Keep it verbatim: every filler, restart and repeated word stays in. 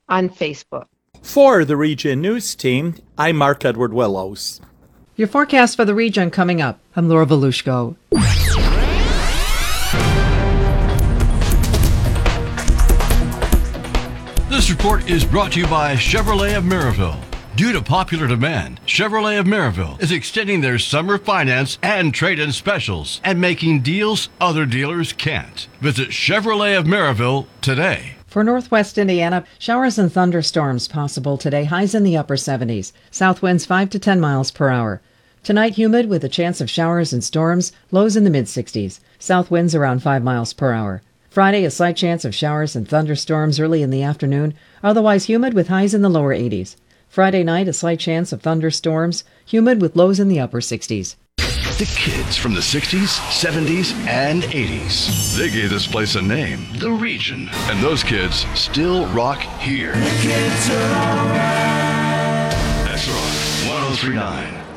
on Facebook. For the Region News Team, I'm Mark Edward Willows. Your forecast for the region coming up. I'm Laura Volushko. This report is brought to you by Chevrolet of Maryville. Due to popular demand, Chevrolet of Maryville is extending their summer finance and trade-in specials and making deals other dealers can't. Visit Chevrolet of Maryville today. For northwest Indiana, showers and thunderstorms possible today, highs in the upper seventies. South winds five to ten miles per hour. Tonight, humid with a chance of showers and storms, lows in the mid-sixties. South winds around five miles per hour. Friday, a slight chance of showers and thunderstorms early in the afternoon, otherwise humid with highs in the lower eighties. Friday night, a slight chance of thunderstorms, humid with lows in the upper sixties. The kids from the sixties, seventies, and eighties. They gave this place a name, The Region. And those kids still rock here. The kids are all right. That's right, one oh three point nine.